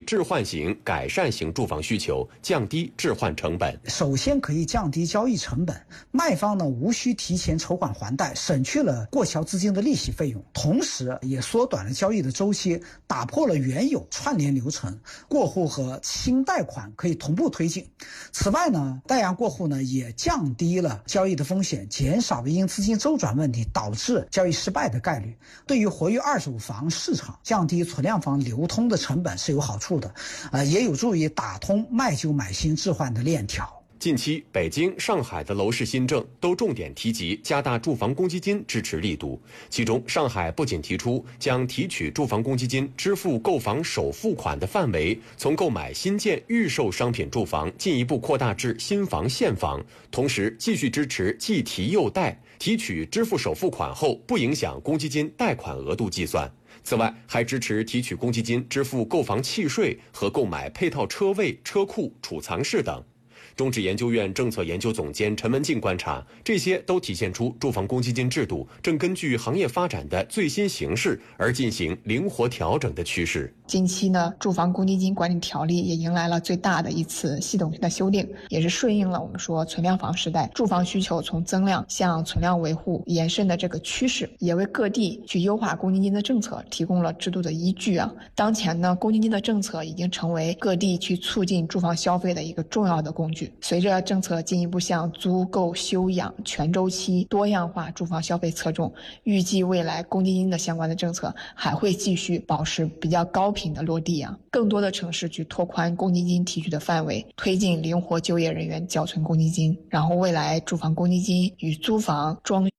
置换型、改善型住房需求，降低置换成本。 首先可以降低交易成本，卖方呢无需提前筹款还贷，省去了过桥资金的利息费用，同时也缩短了交易的周期，打破了原有串联流程，过户和新贷款可以同步推进。此外呢，代押过户呢也降低了交易的风险，减少了因资金周转问题导致交易失败的概率。对于活跃二手房市场，降低存量房流通的成本是有好处的，也有助于打通卖旧买新置换的链条。 近期，北京、上海的楼市新政都重点提及加大住房公积金支持力度。其中，上海不仅提出将提取住房公积金支付购房首付款的范围从购买新建预售商品住房进一步扩大至新房现房，同时继续支持既提又贷，提取支付首付款后不影响公积金贷款额度计算。此外，还支持提取公积金支付购房契税和购买配套车位、车库、储藏室等。中指研究院政策研究总监陈文静观察，这些都体现出住房公积金制度正根据行业发展的最新形势而进行灵活调整的趋势。 近期呢，住房公积金管理条例也迎来了最大的一次系统性的修订，也是顺应了我们说存量房时代住房需求从增量向存量维护延伸的这个趋势，也为各地去优化公积金的政策提供了制度的依据啊。当前呢，公积金的政策已经成为各地去促进住房消费的一个重要的工具。随着政策进一步向租购休养全周期多样化住房消费侧重，预计未来公积金的相关的政策还会继续保持比较高频的落地啊。更多的城市去拓宽公积金提取的范围，推进灵活就业人员缴存公积金，然后未来住房公积金与租房装